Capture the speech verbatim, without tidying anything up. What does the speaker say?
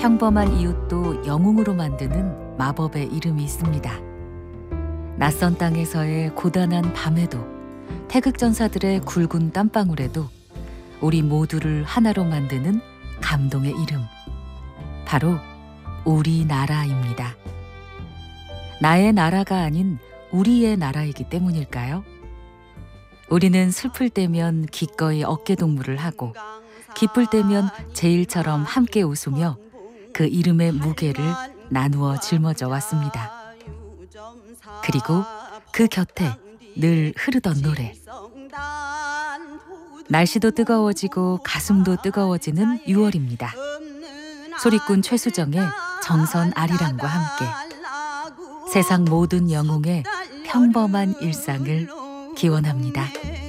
평범한 이웃도 영웅으로 만드는 마법의 이름이 있습니다. 낯선 땅에서의 고단한 밤에도, 태극전사들의 굵은 땀방울에도 우리 모두를 하나로 만드는 감동의 이름, 바로 우리나라입니다. 나의 나라가 아닌 우리의 나라이기 때문일까요? 우리는 슬플 때면 기꺼이 어깨동무를 하고, 기쁠 때면 제일처럼 함께 웃으며 그 이름의 무게를 나누어 짊어져 왔습니다. 그리고 그 곁에 늘 흐르던 노래. 날씨도 뜨거워지고 가슴도 뜨거워지는 유월입니다. 소리꾼 최수정의 정선 아리랑과 함께 세상 모든 영웅의 평범한 일상을 기원합니다.